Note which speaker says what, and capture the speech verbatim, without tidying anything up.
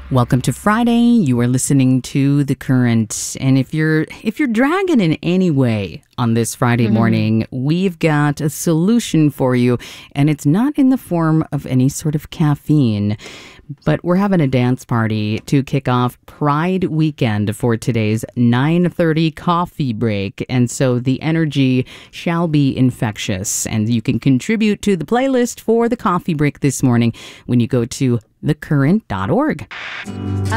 Speaker 1: Welcome to Friday. You are listening to The Current. And if you're if you're dragging in any way on this Friday mm-hmm. morning, we've got a solution for you. And it's not in the form of any sort of caffeine. But we're having a dance party to kick off Pride Weekend for today's nine thirty coffee break. And so the energy shall be infectious. And you can contribute to the playlist for the coffee break this morning when you go to the current dot org.